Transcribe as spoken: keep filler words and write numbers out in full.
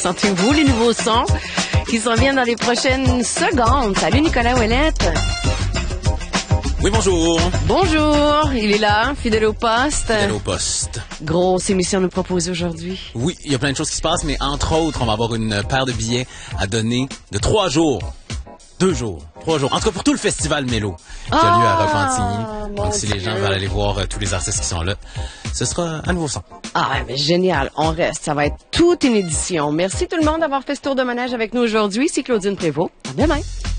sentez-vous les nouveaux sons qui s'en viennent dans les prochaines secondes. Salut Nicolas Ouellette. Oui, bonjour. Bonjour, il est là, fidèle au poste. Fidèle au poste. Grosse émission à nous proposer aujourd'hui. Oui, il y a plein de choses qui se passent, mais entre autres, on va avoir une paire de billets à donner de trois jours. Deux jours. Trois jours. En tout cas, pour tout le festival Mélo qui a lieu à Repentigny. Donc, si les gens veulent aller voir euh, tous les artistes qui sont là, ce sera un nouveau son. Ah, mais génial. On reste. Ça va être toute une édition. Merci tout le monde d'avoir fait ce tour de manège avec nous aujourd'hui. C'est Claudine Prévost. À demain.